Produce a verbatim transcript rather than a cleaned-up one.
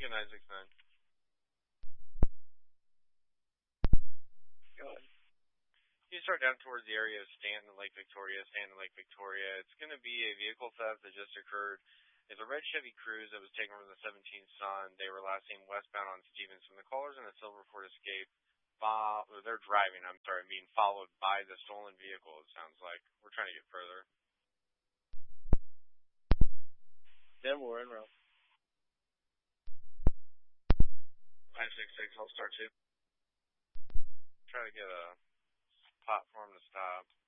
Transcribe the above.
Lincoln nine six nine. Go ahead. You start down towards the area of Stanton, Lake Victoria, Stanton, Lake Victoria. It's going to be a vehicle theft that just occurred. It's a red Chevy Cruze that was taken from the seventeenth Sun. They were last seen westbound on Stevenson. The caller's in a silver Ford Escape. Fo- or they're driving, I'm sorry, being followed by the stolen vehicle, it sounds like. We're trying to get further. Then we're in route. nine six six, I'll start two. Try to get a platform to stop.